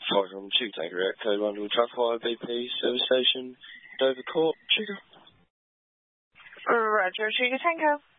Tiger 2, Tango Echo, London Traffic Fire BP, service station, Dover Court, Trigger. Roger, Trigger Tango.